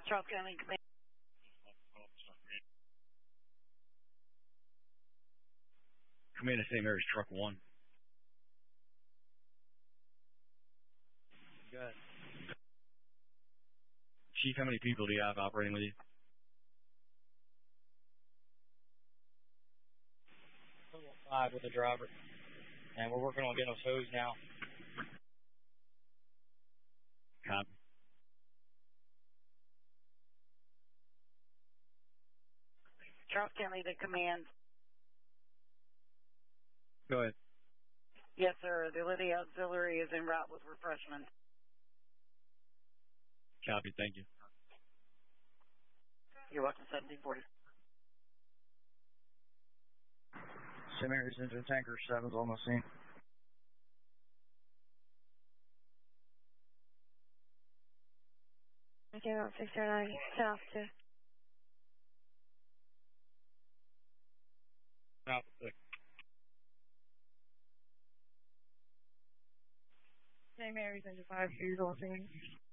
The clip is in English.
Charles County Command. Command of St. Mary's Truck 1. Good. Chief, how many people do you have operating with you? Total 5 with the driver. And we're working on getting those hosed now. Copy. Charles County to command. Go ahead. Yes, sir. The Lydia Auxiliary is en route with refreshments. Copy, thank you. You're welcome, 1740. St. Mary's engine tanker 7's on the scene. Okay, 609 south to. South 6. St. Mary's engine 5 is on scene.